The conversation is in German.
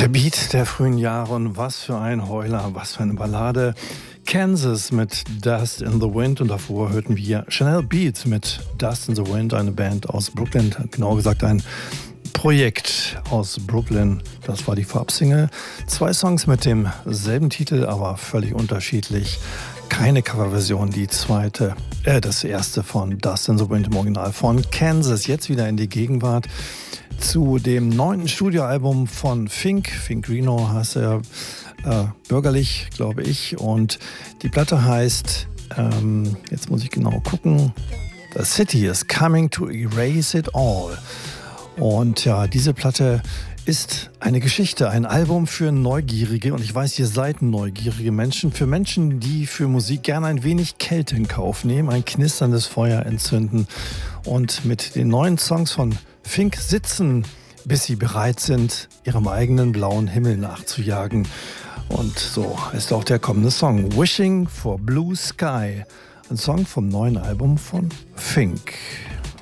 Der Beat der frühen Jahre und was für ein Heuler, was für eine Ballade. Kansas mit Dust in the Wind und davor hörten wir Chanel Beats mit Dust in the Wind, eine Band aus Brooklyn, genauer gesagt ein Projekt aus Brooklyn. Das war die Vorabsingle. 2 Songs mit demselben Titel, aber völlig unterschiedlich. Keine Coverversion, das erste von Dust in the Wind im Original von Kansas. Jetzt wieder in die Gegenwart zu dem 9. Studioalbum von Fink. Fink Reno heißt er bürgerlich, glaube ich. Und die Platte heißt, jetzt muss ich genau gucken, The City is Coming to Erase It All. Und ja, diese Platte ist eine Geschichte, ein Album für Neugierige. Und ich weiß, ihr seid neugierige Menschen. Für Menschen, die für Musik gerne ein wenig Kälte in Kauf nehmen, ein knisterndes Feuer entzünden und mit den neuen Songs von Fink sitzen, bis sie bereit sind, ihrem eigenen blauen Himmel nachzujagen. Und so ist auch der kommende Song Wishing for Blue Sky, ein Song vom neuen Album von Fink.